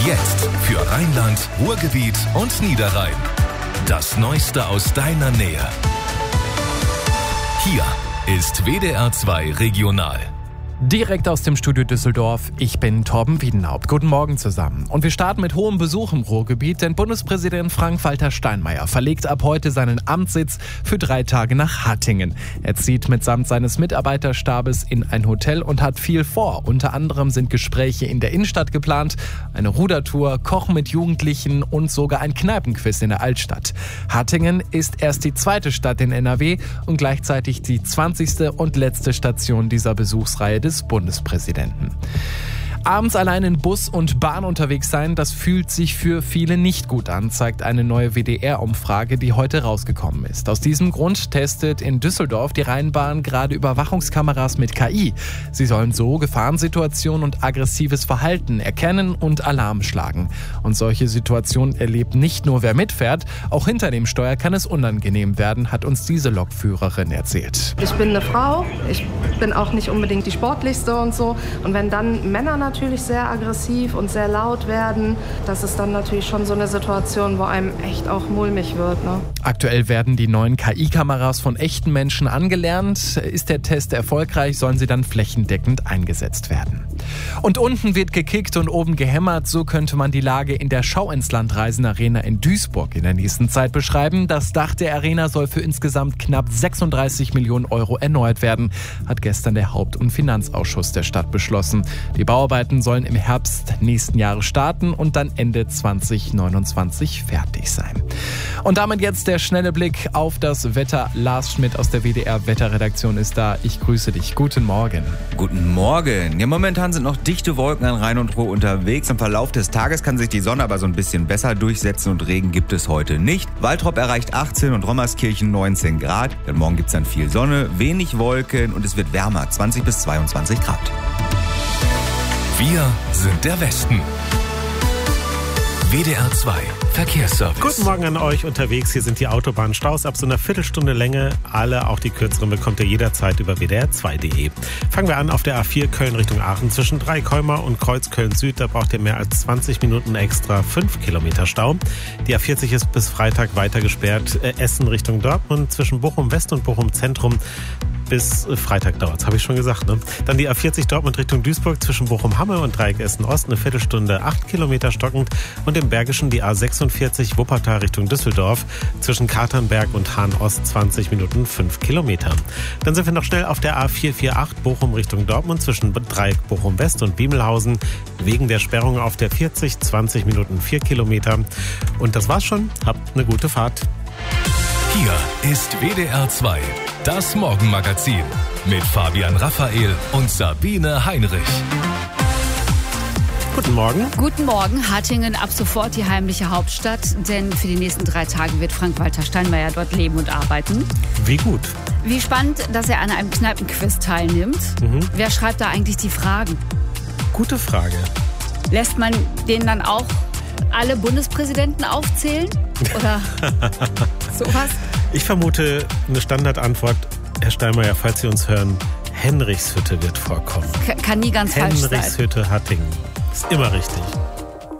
Jetzt für Rheinland, Ruhrgebiet und Niederrhein. Das Neueste aus deiner Nähe. Hier ist WDR 2 Regional. Direkt aus dem Studio Düsseldorf, ich bin Torben Wiedenhaupt. Guten Morgen zusammen. Und wir starten mit hohem Besuch im Ruhrgebiet, denn Bundespräsident Frank-Walter Steinmeier verlegt ab heute seinen Amtssitz für 3 Tage nach Hattingen. Er zieht mitsamt seines Mitarbeiterstabes in ein Hotel und hat viel vor. Unter anderem sind Gespräche in der Innenstadt geplant, eine Rudertour, Kochen mit Jugendlichen und sogar ein Kneipenquiz in der Altstadt. Hattingen ist erst die 2. Stadt in NRW und gleichzeitig die 20. und letzte Station dieser Besuchsreihe des Bundespräsidenten. Abends allein in Bus und Bahn unterwegs sein, das fühlt sich für viele nicht gut an, zeigt eine neue WDR-Umfrage, die heute rausgekommen ist. Aus diesem Grund testet in Düsseldorf die Rheinbahn gerade Überwachungskameras mit KI. Sie sollen so Gefahrensituationen und aggressives Verhalten erkennen und Alarm schlagen. Und solche Situationen erlebt nicht nur wer mitfährt, auch hinter dem Steuer kann es unangenehm werden, hat uns diese Lokführerin erzählt. Ich bin eine Frau, ich bin auch nicht unbedingt die sportlichste und so. Und wenn dann Männer natürlich sehr aggressiv und sehr laut werden, das ist dann natürlich schon so eine Situation, wo einem echt auch mulmig wird, ne? Aktuell werden die neuen KI-Kameras von echten Menschen angelernt. Ist der Test erfolgreich, sollen sie dann flächendeckend eingesetzt werden. Und unten wird gekickt und oben gehämmert. So könnte man die Lage in der Schau-ins-Land-Reisen-Arena in Duisburg in der nächsten Zeit beschreiben. Das Dach der Arena soll für insgesamt knapp 36 Millionen Euro erneuert werden, hat gestern der Haupt- und Finanzausschuss der Stadt beschlossen. Die Bauarbeiten sollen im Herbst nächsten Jahres starten und dann Ende 2029 fertig sein. Und damit jetzt der schnelle Blick auf das Wetter. Lars Schmidt aus der WDR-Wetterredaktion ist da. Ich grüße dich. Guten Morgen. Guten Morgen. Ja, momentan sind noch dichte Wolken an Rhein und Ruhr unterwegs. Im Verlauf des Tages kann sich die Sonne aber so ein bisschen besser durchsetzen und Regen gibt es heute nicht. Waltrop erreicht 18 und Rommerskirchen 19 Grad. Denn morgen gibt es dann viel Sonne, wenig Wolken und es wird wärmer, 20 bis 22 Grad. Wir sind der Westen. WDR 2 Verkehrsservice. Guten Morgen an euch unterwegs. Hier sind die Autobahnstaus ab so einer Viertelstunde Länge. Alle, auch die kürzeren, bekommt ihr jederzeit über wdr2.de. Fangen wir an auf der A4 Köln Richtung Aachen. Zwischen Dreikäumer und Kreuz Köln-Süd, da braucht ihr mehr als 20 Minuten extra, 5 Kilometer Stau. Die A40 ist bis Freitag weiter gesperrt. Essen Richtung Dortmund zwischen Bochum West und Bochum Zentrum. Bis Freitag dauert es, habe ich schon gesagt, ne? Dann die A40 Dortmund Richtung Duisburg zwischen Bochum-Hamme und Dreieck Essen-Ost, eine Viertelstunde, 8 Kilometer stockend. Und im Bergischen die A46 Wuppertal Richtung Düsseldorf zwischen Katernberg und Hahn-Ost, 20 Minuten, 5 Kilometer. Dann sind wir noch schnell auf der A448 Bochum Richtung Dortmund zwischen Dreieck Bochum-West und Biemelhausen. Wegen der Sperrung auf der 40, 20 Minuten, 4 Kilometer. Und das war's schon. Habt eine gute Fahrt. Hier ist WDR 2, das Morgenmagazin mit Fabian Raphael und Sabine Heinrich. Guten Morgen. Guten Morgen. Hattingen ab sofort die heimliche Hauptstadt, denn für die nächsten 3 Tage wird Frank-Walter Steinmeier dort leben und arbeiten. Wie gut. Wie spannend, dass er an einem Kneipenquiz teilnimmt. Wer schreibt da eigentlich die Fragen? Gute Frage. Lässt man denen dann auch alle Bundespräsidenten aufzählen? Oder sowas? Ich vermute eine Standardantwort, Herr Steinmeier, falls Sie uns hören, Henrichshütte wird vorkommen. Kann nie ganz falsch sein. Henrichshütte, Hattingen. Ist immer richtig.